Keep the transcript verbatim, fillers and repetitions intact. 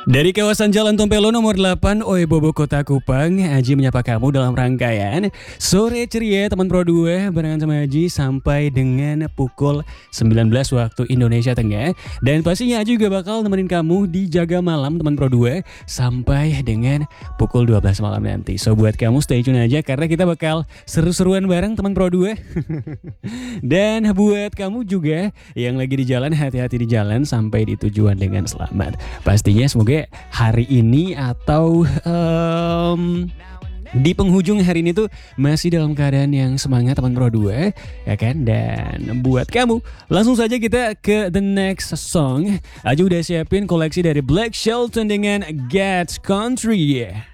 Dari kawasan Jalan Tompelo nomor delapan, Oi Bobo Kota Kupang, Aji menyapa kamu dalam rangkaian Sore Ceria teman Pro dua barengan sama Aji sampai dengan pukul sembilan belas waktu Indonesia Tengah. Dan pastinya Aji juga bakal nemenin kamu di Jaga Malam teman Pro dua sampai dengan pukul dua belas malam nanti. So buat kamu stay tune aja karena kita bakal seru-seruan bareng teman Pro dua. Dan buat kamu juga yang lagi di jalan, hati-hati di jalan sampai di tujuan dengan selamat. Pastinya semoga hari ini atau um, di penghujung hari ini tuh masih dalam keadaan yang semangat teman Pro dua, ya kan? Dan buat kamu, langsung saja kita ke the next song. Aja udah siapin koleksi dari Black Shelton dengan God's Country.